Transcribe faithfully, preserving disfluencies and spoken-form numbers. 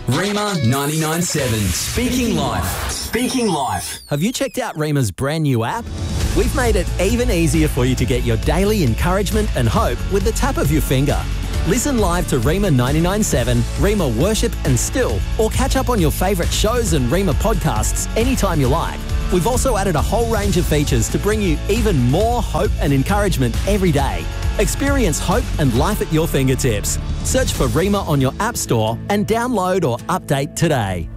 Rima ninety-nine point seven. Speaking Life. Speaking Life. Have you checked out Rima's brand new app? We've made it even easier for you to get your daily encouragement and hope with the tap of your finger. Listen live to Rima ninety-nine point seven, Rima Worship and Still, or catch up on your favourite shows and Rima podcasts anytime you like. We've also added a whole range of features to bring you even more hope and encouragement every day. Experience hope and life at your fingertips. Search for Rima on your app store and download or update today.